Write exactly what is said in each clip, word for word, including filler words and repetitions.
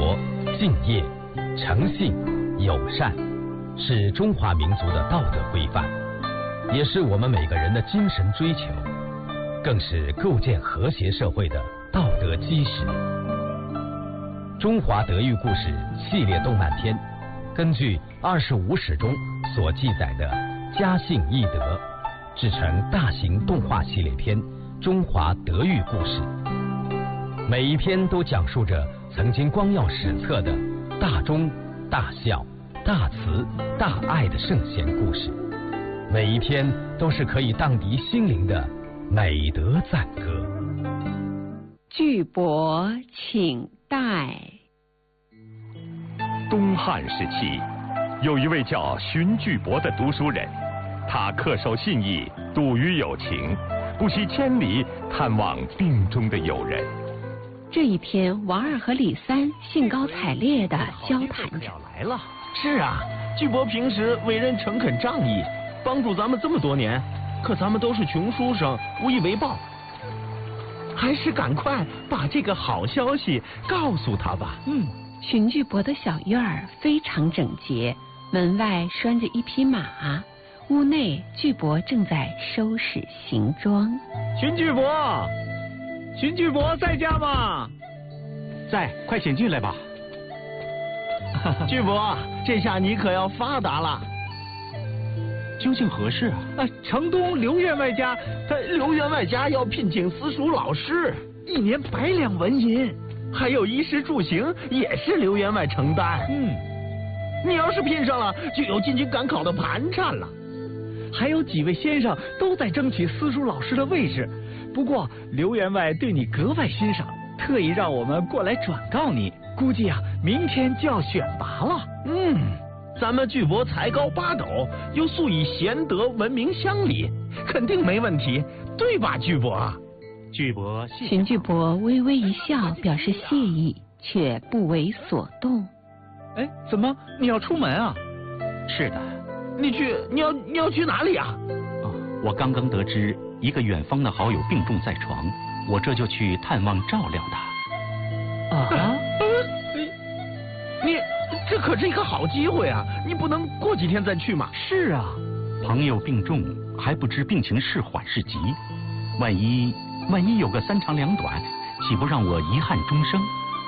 博、敬业、诚信、友善，是中华民族的道德规范，也是我们每个人的精神追求，更是构建和谐社会的道德基石。中华德育故事系列动漫片，根据二十五史中所记载的家信义德，制成大型动画系列片《中华德育故事》。每一篇都讲述着曾经光耀史册的大忠、大孝、大慈、大爱的圣贤故事，每一篇都是可以荡涤心灵的美德赞歌。 巨伯请代。 东汉时期，有一位叫荀巨伯的读书人，他恪守信义，笃于友情，不惜千里探望病中的友人。 这一天，王二和李三兴高采烈地交谈着。 来了，是啊，巨伯平时为人诚恳仗义，帮助咱们这么多年，可咱们都是穷书生，无以为报。还是赶快把这个好消息告诉他吧。 嗯，荀巨伯的小院儿非常整洁，门外拴着一匹马，屋内巨伯正在收拾行装。 荀巨伯，荀巨伯在家吗？ 在，快请进来吧。 巨伯，这下你可要发达了。 究竟何事啊？ 啊，城东刘员外家，他刘员外家要聘请私塾老师，一年百两纹银，还有衣食住行也是刘员外承担。 嗯， 你要是聘上了，就有进京赶考的盘缠了。还有几位先生都在争取私塾老师的位置，不过刘员外对你格外欣赏，特意让我们过来转告你。估计啊，明天就要选拔了。嗯。咱们巨伯才高八斗，又素以贤德闻名乡里，肯定没问题，对吧，巨伯？ 巨伯， 荀巨伯微微一笑，表示谢意，却不为所动。 哎，怎么你要出门啊？ 是的。 你去，你要你要去哪里啊？ 哦，我刚刚得知一个远方的好友病重在床，我这就去探望照料他。 啊？你。这可是一个好机会啊！你不能过几天再去吗？ 是啊，朋友病重，还不知病情是缓是急，万一万一有个三长两短，岂不让我遗憾终生？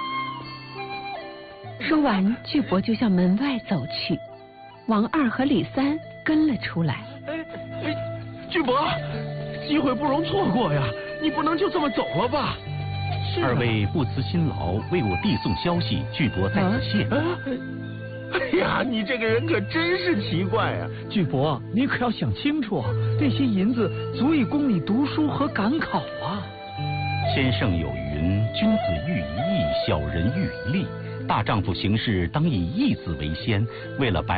说完，巨伯就向门外走去，王二和李三跟了出来。 哎哎，巨伯，机会不容错过呀！你不能就这么走了吧？ 二位不辞辛劳为我递送消息，巨伯在此谢。 啊啊、哎呀，你这个人可真是奇怪啊！巨伯，你可要想清楚，这些银子足以供你读书和赶考啊。 先生有云：君子喻一义，小人喻一利。大丈夫行事当以义字为先，为了白